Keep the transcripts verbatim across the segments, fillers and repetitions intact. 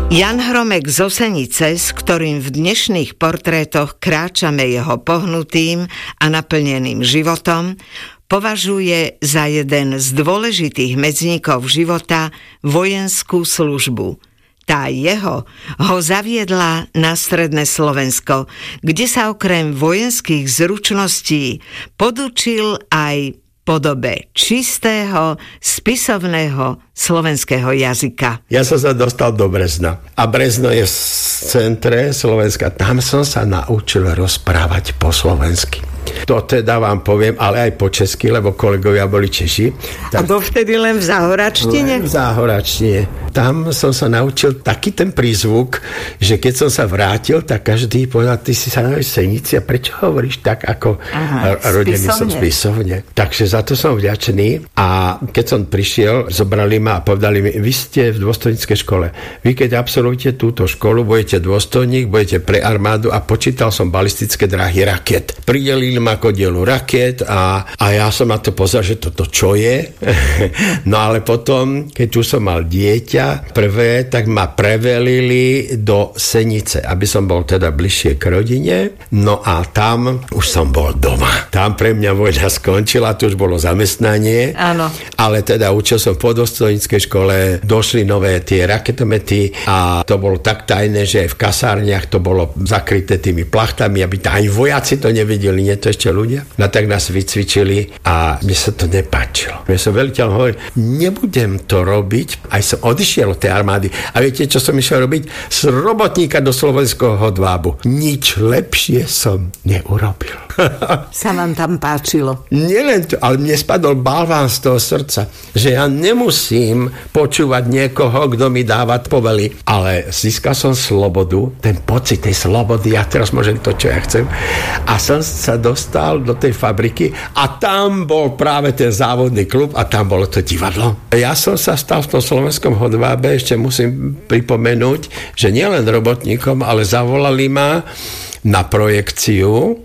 Jan Hromek z Osenice, s ktorým v dnešných portrétoch kráčame jeho pohnutým a naplneným životom, považuje za jeden z dôležitých medzníkov života vojenskú službu. Tá jeho ho zaviedla na stredné Slovensko, kde sa okrem vojenských zručností podučil aj podobe čistého, spisovného slovenského jazyka. Ja som sa dostal do Brezna. A Brezno je v centre Slovenska. Tam som sa naučil rozprávať po slovensky. To teda vám poviem, ale aj po česky, lebo kolegovia boli Češi. Tak... A dovtedy len v záhoračtine? Len v záhoračtine. Tam som sa naučil taký ten prízvuk, že keď som sa vrátil, tak každý povedal, ty si sa naučil Senici a prečo hovoríš tak, ako Aha, rodený som spisovne. Takže za to som vďačný. A keď som prišiel, zobrali ma a povedali mi, vy ste v dôstojníckej škole. Vy keď absolvujete túto školu, budete dôstojník, budete pre armádu a počítal som balistické dráhy raket. Pridelili ma ako dielu raket a, a ja som na to pozrel, že toto čo je. No ale potom, keď už som mal dieťa prvé, tak ma prevelili do Senice, aby som bol teda bližšie k rodine. No a tam už som bol doma. Tam pre mňa vojna skončila, to už bolo zamestnanie. Áno. Ale teda učil som v podostojníckej škole, došli nové tie raketomety a to bolo tak tajné, že v kasárniach to bolo zakryté tými plachtami, aby ani vojaci to nevedeli, nie to ešte ľudia. No tak nás vycvičili a mne sa to nepáčilo. Mne som veliteľ hovoril, nebudem to robiť. Aj som odišiel od tej armády. A viete, čo som išiel robiť? Z robotníka do slovenského hodvábu. Nič lepšie som neurobil. Sa vám tam páčilo? Nielen to, ale mne spadol balván z toho srdca, že ja nemusím počúvať niekoho, kto mi dáva povely, ale získal som slobodu, ten pocit tej slobody, ja teraz môžem to, čo ja chcem. A som sa dostal do tej fabriky a tam bol práve ten závodný klub a tam bolo to divadlo. Ja som sa stal v tom slovenskom hodvábe, ešte musím pripomenúť, že nielen robotníkom, ale zavolali ma na projekciu,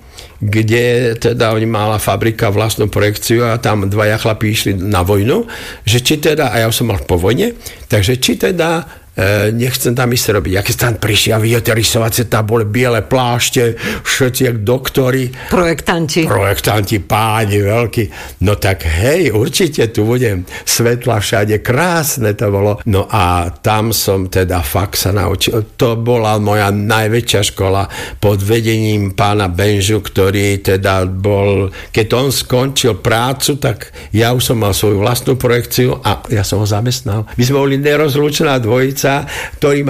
kde teda oni mala fabrika vlastnú projekciu a tam dvaja chlapí išli na vojnu, že či teda, a ja som mal po vojne, takže či teda e, nechcem tam ísť robiť. Ja keď tam prišiel, vidíte, rysovacie, tam boli biele plášte, všetci jak doktori. Projektanti. Projektanti, páni, veľkí. No tak hej, určite tu budem. Svetla všade, krásne to bolo. No a tam som teda fakt sa naučil. To bola moja najväčšia škola pod vedením pána Benžu, ktorý teda bol, keď on skončil prácu, tak ja už som mal svoju vlastnú projekciu a ja som ho zamestnal. My sme boli nerozlučná dvojica, ktorý